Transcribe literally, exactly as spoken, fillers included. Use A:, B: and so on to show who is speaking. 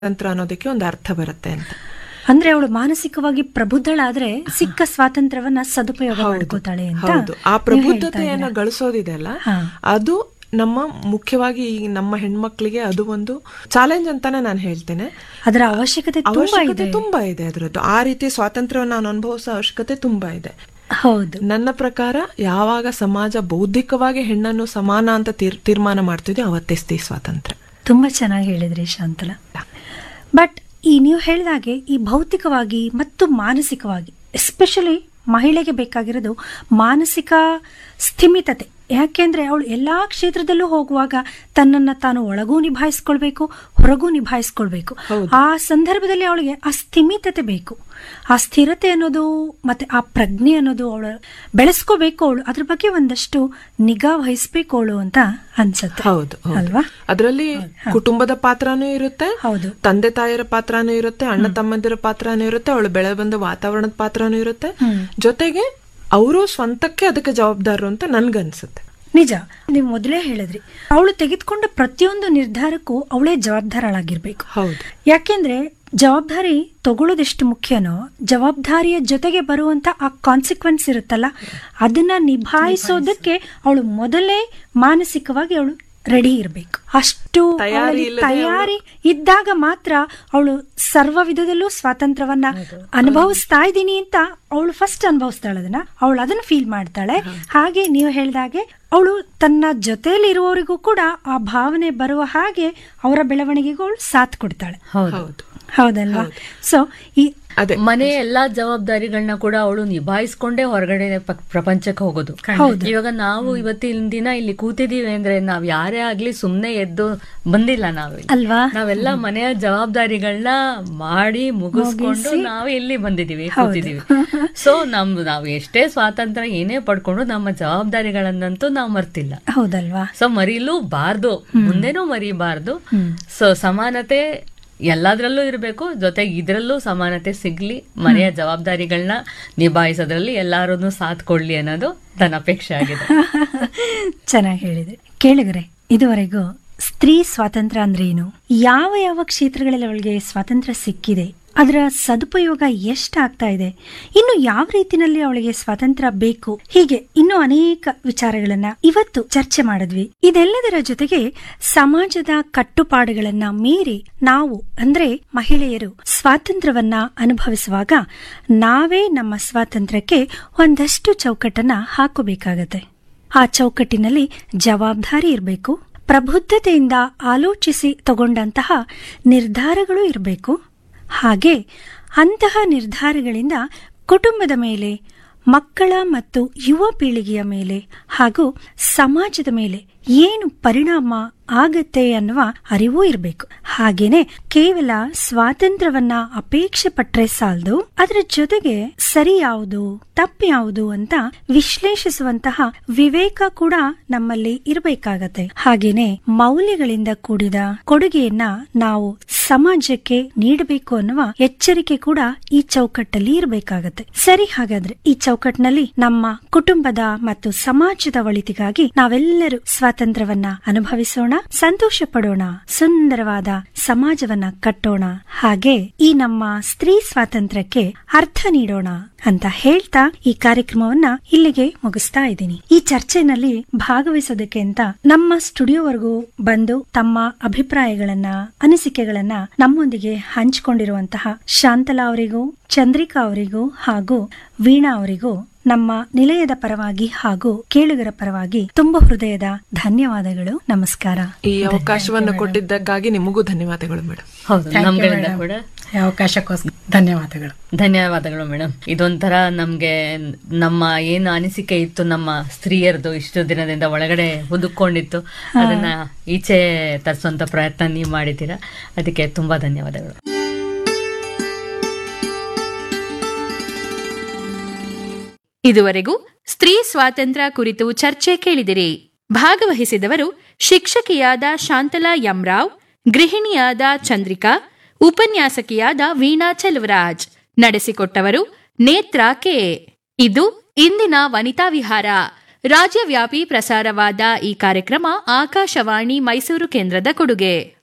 A: ತಂತ್ರ ಅನ್ನೋದಕ್ಕೆ ಒಂದು ಅರ್ಥ ಬರುತ್ತೆ ಅಂತ.
B: ಅಂದ್ರೆ ಅವಳು ಮಾನಸಿಕವಾಗಿ ಪ್ರಬುದ್ಧಳಾದ್ರೆ ಸಿಕ್ಕ ಸ್ವಾತಂತ್ರ್ಯವನ್ನ ಸದುಪಯೋಗ ಮಾಡ್ಕೋತಾಳೆ ಅಂತ.
A: ಹೌದು, ಆ ಪ್ರಬುದ್ಧತೆಯನ್ನ ಗಳಿಸೋದಿದೆಯಲ್ಲ, ಅದು ನಮ್ಮ ಮುಖ್ಯವಾಗಿ ಈ ನಮ್ಮ ಹೆಣ್ಮಕ್ಳಿಗೆ ಅದು ಒಂದು ಚಾಲೆಂಜ್ ಅಂತಾನೆ ನಾನು ಹೇಳ್ತೇನೆ.
B: ಅದರ ಅವಶ್ಯಕತೆ
A: ಅವಶ್ಯಕತೆ ತುಂಬಾ ಇದೆ. ಅದರದ್ದು ಆ ರೀತಿ ಸ್ವಾತಂತ್ರ್ಯವನ್ನು ನಾನು ಅನುಭವಿಸೋ ಅವಶ್ಯಕತೆ ತುಂಬಾ ಇದೆ.
B: ಹೌದು,
A: ನನ್ನ ಪ್ರಕಾರ ಯಾವಾಗ ಸಮಾಜ ಬೌದ್ಧಿಕವಾಗಿ ಹೆಣ್ಣನ್ನು ಸಮಾನ ಅಂತ ತೀರ್ಮಾನ ಮಾಡ್ತಿದ್ಯೋ ಅವತ್ತೇ ಸ್ತ್ರೀ ಸ್ವಾತಂತ್ರ್ಯ.
B: ತುಂಬಾ ಚೆನ್ನಾಗಿ ಹೇಳಿದ್ರಿ ಶಾಂತಲಾ. ಬಟ್ ಈ ನೀವು ಹೇಳಿದಾಗೆ ಈ ಭೌತಿಕವಾಗಿ ಮತ್ತು ಮಾನಸಿಕವಾಗಿ ಎಸ್ಪೆಷಲಿ ಮಹಿಳೆಗೆ ಬೇಕಾಗಿರೋದು ಮಾನಸಿಕ ಸ್ಥಿಮಿತತೆ. ಯಾಕೆಂದ್ರೆ ಅವಳು ಎಲ್ಲಾ ಕ್ಷೇತ್ರದಲ್ಲೂ ಹೋಗುವಾಗ ತನ್ನನ್ನ ತಾನು ಒಳಗೂ ನಿಭಾಯಿಸ್ಕೊಳ್ಬೇಕು, ಹೊರಗೂ ನಿಭಾಯಿಸ್ಕೊಳ್ಬೇಕು. ಆ ಸಂದರ್ಭದಲ್ಲಿ ಅವಳಿಗೆ ಆ ಸ್ಥಿಮಿತತೆ ಬೇಕು. ಆ ಸ್ಥಿರತೆ ಅನ್ನೋದು ಮತ್ತೆ ಆ ಪ್ರಜ್ಞೆ ಅನ್ನೋದು ಅವಳು ಬೆಳೆಸ್ಕೋಬೇಕು. ಅವಳು ಅದ್ರ ಬಗ್ಗೆ ಒಂದಷ್ಟು ನಿಗಾ ವಹಿಸ್ಬೇಕು ಅವಳು ಅಂತ ಅನ್ಸುತ್ತೆ.
A: ಹೌದು
B: ಅಲ್ವಾ?
A: ಅದರಲ್ಲಿ ಕುಟುಂಬದ ಪಾತ್ರನೂ ಇರುತ್ತೆ,
B: ಹೌದು, ತಂದೆ
A: ತಾಯಿಯರ ಪಾತ್ರನೂ ಇರುತ್ತೆ, ಅಣ್ಣ ತಮ್ಮಂದಿರ ಪಾತ್ರನೂ ಇರುತ್ತೆ, ಅವಳು ಬೆಳೆ ಬಂದ ವಾತಾವರಣದ ಪಾತ್ರನೂ ಇರುತ್ತೆ. ಜೊತೆಗೆ ಅವರು ಸ್ವಂತಕ್ಕೆ ಅದಕ್ಕೆ ಜವಾಬ್ದಾರರು ಅಂತ ನನ್ಗನ್ಸುತ್ತೆ.
B: ನಿಜ, ನೀವು ಮೊದಲೇ ಹೇಳಿದ್ರಿ ಅವಳು ತೆಗೆದುಕೊಂಡ ಪ್ರತಿಯೊಂದು ನಿರ್ಧಾರಕ್ಕೂ ಅವಳೇ ಜವಾಬ್ದಾರಳಾಗಿರ್ಬೇಕು.
A: ಹೌದು,
B: ಯಾಕೆಂದ್ರೆ ಜವಾಬ್ದಾರಿ ತಗೊಳ್ಳೋದೆಷ್ಟು ಮುಖ್ಯನೋ ಜವಾಬ್ದಾರಿಯ ಜೊತೆಗೆ ಬರುವಂತ ಆ ಕಾನ್ಸಿಕ್ವೆನ್ಸ್ ಇರುತ್ತಲ್ಲ, ಅದನ್ನ ನಿಭಾಯಿಸೋದಕ್ಕೆ ಅವಳು ಮೊದಲೇ ಮಾನಸಿಕವಾಗಿ ಅವಳು ರೆಡಿ ಇರಬೇಕು. ಅಷ್ಟು ತಯಾರಿ ಇದ್ದಾಗ ಮಾತ್ರ ಅವಳು ಸರ್ವ ವಿಧದಲ್ಲೂ ಸ್ವಾತಂತ್ರ್ಯವನ್ನ ಅನುಭವಿಸ್ತಾ ಇದ್ದೀನಿ ಅಂತ ಅವಳು ಫಸ್ಟ್ ಅನುಭವಿಸ್ತಾಳೆ. ಅದನ್ನ ಅವಳು ಅದನ್ನ ಫೀಲ್ ಮಾಡ್ತಾಳೆ. ಹಾಗೆ ನೀವು ಹೇಳಿದಾಗೆ ಅವಳು ತನ್ನ ಜೊತೆಯಲ್ಲಿ ಇರುವವರಿಗೂ ಕೂಡ ಆ ಭಾವನೆ ಬರುವ ಹಾಗೆ ಅವರ ಬೆಳವಣಿಗೆಗೂ ಅವಳು ಸಾಥ್ ಕೊಡ್ತಾಳೆ. ಹೌದಲ್ವಾ? ಸೊ ಈ
C: ಮನೆ ಎಲ್ಲಾ ಜವಾಬ್ದಾರಿಗಳನ್ನ ಕೂಡ ಅವಳು ನಿಭಾಯಿಸ್ಕೊಂಡೇ ಹೊರಗಡೆ ಪ್ರಪಂಚಕ್ಕೆ ಹೋಗೋದು. ಇವಾಗ ನಾವು ಇವತ್ತಿನ ದಿನ ಇಲ್ಲಿ ಕೂತಿದೀವಿ ಅಂದ್ರೆ ನಾವ್ ಯಾರೇ ಆಗ್ಲಿ ಸುಮ್ನೆ ಎದ್ದು ಬಂದಿಲ್ಲ. ನಾವ್
B: ಅಲ್ವಾ,
C: ನಾವೆಲ್ಲ ಮನೆಯ ಜವಾಬ್ದಾರಿಗಳನ್ನ ಮಾಡಿ ಮುಗಿಸ್ಕೊಂಡು ನಾವು ಇಲ್ಲಿ ಬಂದಿದೀವಿ, ಕೂತಿದೀವಿ. ಸೊ ನಮ್ ನಾವ್ ಎಷ್ಟೇ ಸ್ವಾತಂತ್ರ್ಯ ಏನೇ ಪಡ್ಕೊಂಡು ನಮ್ಮ ಜವಾಬ್ದಾರಿಗಳನ್ನಂತೂ ನಾವ್ ಮರ್ತಿಲ್ಲ.
B: ಹೌದಲ್ವಾ?
C: ಸೊ ಮರೀಲೂ ಬಾರ್ದು, ಮುಂದೆನೂ ಮರಿಬಾರ್ದು. ಸೊ ಸಮಾನತೆ ಎಲ್ಲದ್ರಲ್ಲೂ ಇರಬೇಕು, ಜೊತೆಗೆ ಇದ್ರಲ್ಲೂ ಸಮಾನತೆ ಸಿಗ್ಲಿ, ಮನೆಯ ಜವಾಬ್ದಾರಿಗಳನ್ನ ನಿಭಾಯಿಸೋದ್ರಲ್ಲಿ ಎಲ್ಲಾರು ಸಾಥ್ ಕೊಡ್ಲಿ ಅನ್ನೋದು ನನ್ನ ಅಪೇಕ್ಷೆ ಆಗಿದೆ.
B: ಚೆನ್ನಾಗಿ ಹೇಳಿದ್ರೆ. ಕೇಳಿಗರೆ, ಇದುವರೆಗೂ ಸ್ತ್ರೀ ಸ್ವಾತಂತ್ರ್ಯ ಅಂದ್ರೆ ಏನು, ಯಾವ ಯಾವ ಕ್ಷೇತ್ರಗಳಲ್ಲಿ ಅವಳಿಗೆ ಸ್ವಾತಂತ್ರ್ಯ ಸಿಕ್ಕಿದೆ, ಅದರ ಸದುಪಯೋಗ ಎಷ್ಟಾಗ್ತಾ ಇದೆ, ಇನ್ನು ಯಾವ ರೀತಿನಲ್ಲಿ ಅವಳಿಗೆ ಸ್ವಾತಂತ್ರ್ಯ ಬೇಕು, ಹೀಗೆ ಇನ್ನು ಅನೇಕ ವಿಚಾರಗಳನ್ನ ಇವತ್ತು ಚರ್ಚೆ ಮಾಡಿದ್ವಿ. ಇದೆಲ್ಲದರ ಜೊತೆಗೆ ಸಮಾಜದ ಕಟ್ಟುಪಾಡುಗಳನ್ನ ಮೀರಿ ನಾವು ಅಂದ್ರೆ ಮಹಿಳೆಯರು ಸ್ವಾತಂತ್ರ್ಯವನ್ನ ಅನುಭವಿಸುವಾಗ ನಾವೇ ನಮ್ಮ ಸ್ವಾತಂತ್ರ್ಯಕ್ಕೆ ಒಂದಷ್ಟು ಚೌಕಟ್ಟನ್ನ ಹಾಕಬೇಕಾಗತ್ತೆ. ಆ ಚೌಕಟ್ಟಿನಲ್ಲಿ ಜವಾಬ್ದಾರಿ ಇರಬೇಕು, ಪ್ರಬುದ್ಧತೆಯಿಂದ ಆಲೋಚಿಸಿ ತಗೊಂಡಂತಹ ನಿರ್ಧಾರಗಳು ಇರಬೇಕು. ಹಾಗೆ ಅಂತಹ ನಿರ್ಧಾರಗಳಿಂದ ಕುಟುಂಬದ ಮೇಲೆ, ಮಕ್ಕಳ ಮತ್ತು ಯುವ ಪೀಳಿಗೆಯ ಮೇಲೆ ಹಾಗೂ ಸಮಾಜದ ಮೇಲೆ ಏನು ಪರಿಣಾಮ ಆಗತ್ತೆ ಅನ್ನುವ ಅರಿವು ಇರಬೇಕು. ಹಾಗೇನೆ ಕೇವಲ ಸ್ವಾತಂತ್ರ್ಯವನ್ನ ಅಪೇಕ್ಷೆ ಪಟ್ರೆ ಸಾಲದು, ಅದರ ಜೊತೆಗೆ ಸರಿ ಯಾವುದು ತಪ್ಪು ಯಾವುದು ಅಂತ ವಿಶ್ಲೇಷಿಸುವಂತಹ ವಿವೇಕ ಕೂಡ ನಮ್ಮಲ್ಲಿ ಇರಬೇಕಾಗತ್ತೆ. ಹಾಗೇನೆ ಮೌಲ್ಯಗಳಿಂದ ಕೂಡಿದ ಕೊಡುಗೆಯನ್ನ ನಾವು ಸಮಾಜಕ್ಕೆ ನೀಡಬೇಕು ಅನ್ನುವ ಎಚ್ಚರಿಕೆ ಕೂಡ ಈ ಚೌಕಟ್ಟಲ್ಲಿ ಇರಬೇಕಾಗತ್ತೆ. ಸರಿ, ಹಾಗಾದ್ರೆ ಈ ಚೌಕಟ್ಟಿನಲ್ಲಿ ನಮ್ಮ ಕುಟುಂಬದ ಮತ್ತು ಸಮಾಜದ ಒಳಿತಿಗಾಗಿ ನಾವೆಲ್ಲರೂ ಸ್ವಾತಂತ್ರ್ಯವನ್ನ ಅನುಭವಿಸೋಣ, ಸಂತೋಷ ಪಡೋಣ, ಸುಂದರವಾದ ಸಮಾಜವನ್ನ ಕಟ್ಟೋಣ, ಹಾಗೆ ಈ ನಮ್ಮ ಸ್ತ್ರೀ ಸ್ವಾತಂತ್ರ್ಯಕ್ಕೆ ಅರ್ಥ ನೀಡೋಣ ಅಂತ ಹೇಳ್ತಾ ಈ ಕಾರ್ಯಕ್ರಮವನ್ನ ಇಲ್ಲಿಗೆ ಮುಗಿಸ್ತಾ ಇದ್ದೀನಿ. ಈ ಚರ್ಚೆನಲ್ಲಿ ಭಾಗವಹಿಸೋದಕ್ಕೆ ಅಂತ ನಮ್ಮ ಸ್ಟುಡಿಯೋವರೆಗೂ ಬಂದು ತಮ್ಮ ಅಭಿಪ್ರಾಯಗಳನ್ನ, ಅನಿಸಿಕೆಗಳನ್ನ ನಮ್ಮೊಂದಿಗೆ ಹಂಚಿಕೊಂಡಿರುವಂತಹ ಶಾಂತಲಾ ಅವರಿಗೂ, ಚಂದ್ರಿಕಾ ಅವರಿಗೂ ಹಾಗೂ ವೀಣಾ ಅವರಿಗೂ ನಮ್ಮ ನಿಲಯದ ಪರವಾಗಿ ಹಾಗೂ ಕೇಳುಗರ ಪರವಾಗಿ ತುಂಬ ಹೃದಯದ ಧನ್ಯವಾದಗಳು. ನಮಸ್ಕಾರ.
A: ಈ ಅವಕಾಶವನ್ನು ಕೊಟ್ಟಿದ್ದಕ್ಕಾಗಿ ನಿಮಗೂ ಧನ್ಯವಾದಗಳು ಮೇಡಮ್.
C: ಹೌದು, ನಮ್ಗಳಿಂದ ಕೂಡ
D: ಅವಕಾಶಕ್ಕೋಸ್ಕರ ಧನ್ಯವಾದಗಳು.
C: ಧನ್ಯವಾದಗಳು ಮೇಡಮ್. ಇದೊಂಥರ ನಮ್ಗೆ ನಮ್ಮ ಏನು ಅನಿಸಿಕೆ ಇತ್ತು ನಮ್ಮ ಸ್ತ್ರೀಯರದು ಇಷ್ಟು ದಿನದಿಂದ ಒಳಗಡೆ ಹುದುಕೊಂಡಿತ್ತು, ಅದನ್ನ ಈಚೆ ತರಿಸುವಂತ ಪ್ರಯತ್ನ ನೀವು ಮಾಡಿದ್ದೀರಾ, ಅದಕ್ಕೆ ತುಂಬಾ ಧನ್ಯವಾದಗಳು.
E: ಇದುವರೆಗೂ ಸ್ತ್ರೀ ಸ್ವಾತಂತ್ರ್ಯ ಕುರಿತು ಚರ್ಚೆ ಕೇಳಿದಿರಿ. ಭಾಗವಹಿಸಿದವರು ಶಿಕ್ಷಕಿಯಾದ ಶಾಂತಲಾ ಯಮ್ರಾವ್, ಗೃಹಿಣಿಯಾದ ಚಂದ್ರಿಕಾ, ಉಪನ್ಯಾಸಕಿಯಾದ ವೀಣಾ ಚೆಲುವರಾಜ್, ನಡೆಸಿಕೊಟ್ಟವರು ನೇತ್ರಾ ಕೆ. ಇದು ಇಂದಿನ ವನಿತಾ ವಿಹಾರ. ರಾಜ್ಯವ್ಯಾಪಿ ಪ್ರಸಾರವಾದ ಈ ಕಾರ್ಯಕ್ರಮ ಆಕಾಶವಾಣಿ ಮೈಸೂರು ಕೇಂದ್ರದ ಕೊಡುಗೆ.